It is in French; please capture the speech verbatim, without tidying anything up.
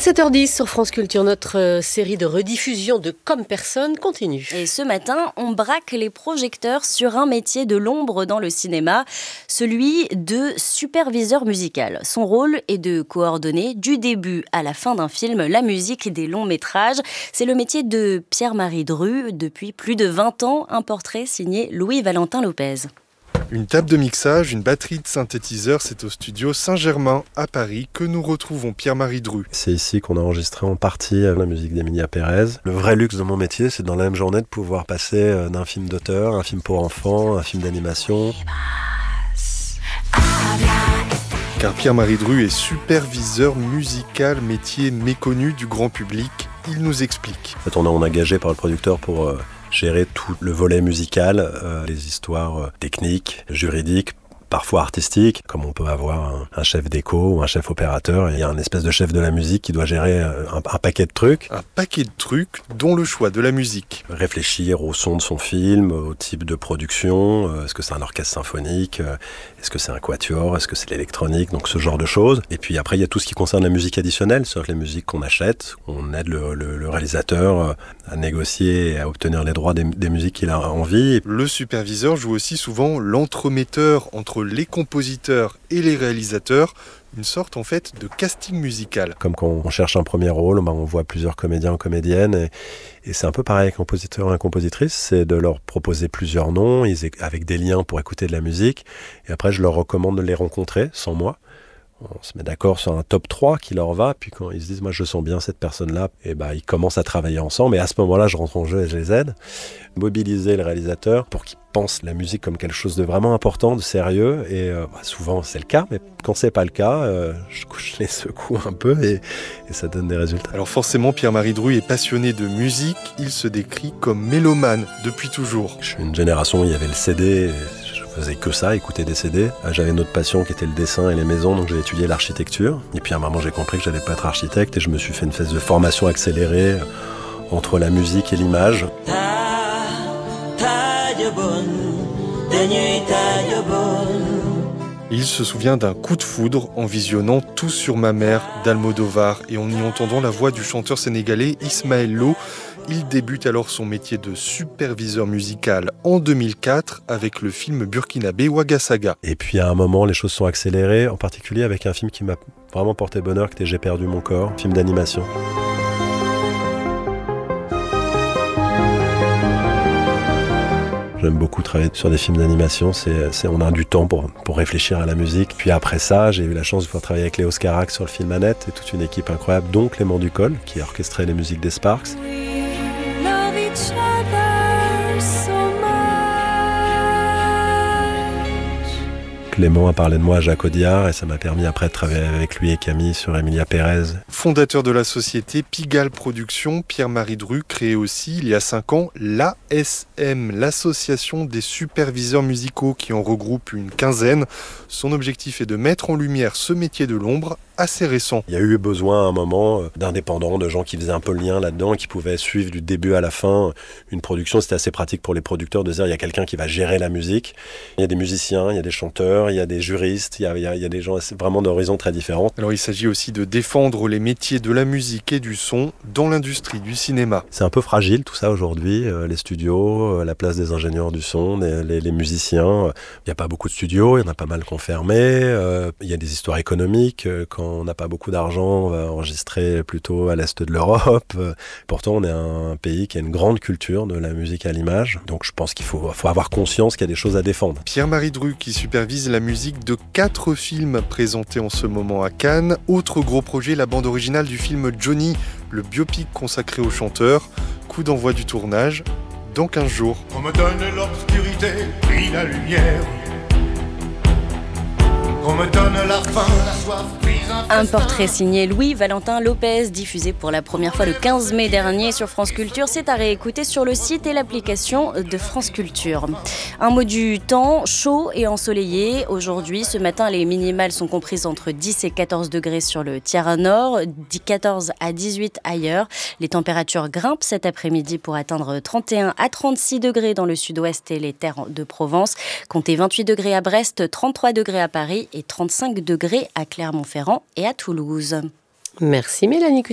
sept heures dix sur France Culture, notre euh, série de rediffusion de Comme personne continue. Et ce matin, on braque les projecteurs sur un métier de l'ombre dans le cinéma, celui de superviseur musical. Son rôle est de coordonner du début à la fin d'un film la musique des longs métrages. C'est le métier de Pierre-Marie Dru depuis plus de vingt ans, un portrait signé Louis-Valentin Lopez. Une table de mixage, une batterie de synthétiseurs, c'est au studio Saint-Germain à Paris que nous retrouvons Pierre-Marie Dru. C'est ici qu'on a enregistré en partie la musique d'Emilia Pérez. Le vrai luxe de mon métier, c'est dans la même journée de pouvoir passer d'un film d'auteur, un film pour enfants, un film d'animation. Car Pierre-Marie Dru est superviseur musical, métier méconnu du grand public. Il nous explique. En fait, on est engagé par le producteur pour euh, gérer tout le volet musical, euh, les histoires euh, techniques, juridiques, parfois artistiques, comme on peut avoir un, un chef déco ou un chef opérateur. Il y a un espèce de chef de la musique qui doit gérer un, un paquet de trucs. Un paquet de trucs, dont le choix de la musique. Réfléchir au son de son film, au type de production. Euh, est-ce que c'est un orchestre symphonique? euh, Est-ce que c'est un quatuor? Est-ce que c'est l'électronique? Donc ce genre de choses. Et puis après, il y a tout ce qui concerne la musique additionnelle, c'est-à-dire les musiques qu'on achète. On aide le, le, le réalisateur à négocier et à obtenir les droits des, des musiques qu'il a envie. Le superviseur joue aussi souvent l'entremetteur entre les compositeurs et les réalisateurs, une sorte en fait de casting musical. Comme quand on cherche un premier rôle, on voit plusieurs comédiens ou comédiennes et, et c'est un peu pareil avec un compositeur et une compositrice, c'est de leur proposer plusieurs noms ils, avec des liens pour écouter de la musique et après je leur recommande de les rencontrer sans moi. On se met d'accord sur un top trois qui leur va, puis quand ils se disent « moi je sens bien cette personne-là », et bah, ils commencent à travailler ensemble, et à ce moment-là je rentre en jeu et je les aide. Mobiliser le réalisateur pour qu'il pense la musique comme quelque chose de vraiment important, de sérieux, et euh, bah, souvent c'est le cas, mais quand c'est pas le cas, euh, je, je les secoue un peu et, et ça donne des résultats. Alors forcément, Pierre-Marie Dru est passionné de musique, il se décrit comme mélomane depuis toujours. Je suis une génération où il y avait le C D, je faisais que ça, écouter des C D. J'avais une autre passion qui était le dessin et les maisons, donc j'ai étudié l'architecture. Et puis à un moment, j'ai compris que j'allais pas être architecte et je me suis fait une espèce de formation accélérée entre la musique et l'image. Il se souvient d'un coup de foudre en visionnant Tout sur ma mère d'Almodovar et en y entendant la voix du chanteur sénégalais Ismaël Lo. Il débute alors son métier de superviseur musical en deux mille quatre avec le film burkinabé Ouaga Saga. Et puis à un moment, les choses sont accélérées, en particulier avec un film qui m'a vraiment porté bonheur, qui était J'ai perdu mon corps, film d'animation. J'aime beaucoup travailler sur des films d'animation, c'est, c'est, on a du temps pour, pour réfléchir à la musique. Puis après ça, j'ai eu la chance de pouvoir travailler avec Léo Scarac sur le film Annette et toute une équipe incroyable, dont Clément Ducol, qui a orchestré les musiques des Sparks. Clément a parlé de moi à Jacques Audiard et ça m'a permis après de travailler avec lui et Camille sur Emilia Pérez. Fondateur de la société Pigalle Productions, Pierre-Marie Dru crée aussi il y a cinq ans l'A S M, l'association des superviseurs musicaux qui en regroupe une quinzaine. Son objectif est de mettre en lumière ce métier de l'ombre assez récent. Il y a eu besoin à un moment d'indépendants, de gens qui faisaient un peu le lien là-dedans et qui pouvaient suivre du début à la fin une production. C'était assez pratique pour les producteurs de dire il y a quelqu'un qui va gérer la musique. Il y a des musiciens, il y a des chanteurs, il y a des juristes, il y a, il y a, il y a des gens vraiment d'horizons très différents. Alors il s'agit aussi de défendre les métiers de la musique et du son dans l'industrie du cinéma. C'est un peu fragile tout ça aujourd'hui, euh, les studios, euh, la place des ingénieurs du son, les, les, les musiciens. Il n'y a pas beaucoup de studios, il y en a pas mal qui ont fermé. Euh, il y a des histoires économiques. Euh, quand on n'a pas beaucoup d'argent, on va enregistrer plutôt à l'est de l'Europe. Euh, pourtant on est un pays qui a une grande culture de la musique à l'image. Donc je pense qu'il faut, faut avoir conscience qu'il y a des choses à défendre. Pierre-Marie Dru qui supervise la musique de quatre films présentés en ce moment à Cannes. Autre gros projet, la bande originale du film Johnny, le biopic consacré au chanteur. Coup d'envoi du tournage dans quinze jours. On me donne l'obscurité, puis la lumière. On me donne la faim, la soif, puis un... Un portrait signé Louis-Valentin Lopez, diffusé pour la première fois le quinze mai dernier sur France Culture. C'est à réécouter sur le site et l'application de France Culture. Un mot du temps, chaud et ensoleillé. Aujourd'hui, ce matin, les minimales sont comprises entre dix et quatorze degrés sur le tiers nord, quatorze à dix-huit ailleurs. Les températures grimpent cet après-midi pour atteindre trente et un à trente-six degrés dans le sud-ouest et les terres de Provence. Comptez vingt-huit degrés à Brest, trente-trois degrés à Paris et trente-cinq degrés à Clermont-Ferrand et à Toulouse. Merci Mélanie Cusset.